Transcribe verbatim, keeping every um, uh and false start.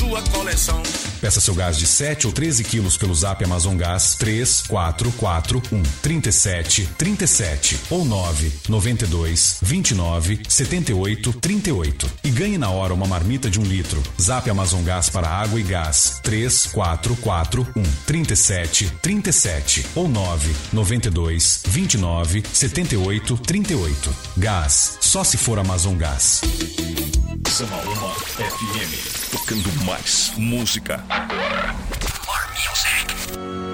sua coleção. Peça seu gás de sete ou treze quilos pelo Zap Amazon Gás três quatro quatro um, três sete três sete ou nove nove dois, vinte e nove, setenta e oito, trinta e oito e ganhe na hora uma marmita de um litro. Zap Amazon Gás para água e gás três quatro quatro um, três sete três sete ou nove nove dois, vinte e nove, setenta e oito, trinta e oito. Gás, só se for Amazon Gás. Samaúma F M, tocando mais música.